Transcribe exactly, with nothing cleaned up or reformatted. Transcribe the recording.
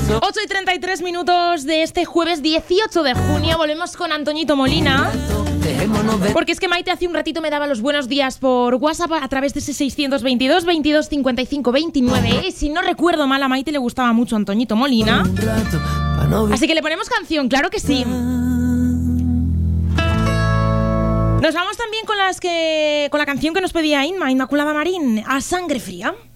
ocho y treinta y tres minutos de este jueves dieciocho de junio. Volvemos con Antoñito Molina. Porque es que Maite hace un ratito me daba los buenos días por WhatsApp a través de ese seiscientos veintidós, veintidós, cincuenta y cinco, veintinueve. Y si no recuerdo mal, a Maite le gustaba mucho Antoñito Molina. Así que le ponemos canción, claro que sí. Nos vamos también con las que con la canción que nos pedía Inma, Inmaculada Marín, A Sangre Fría.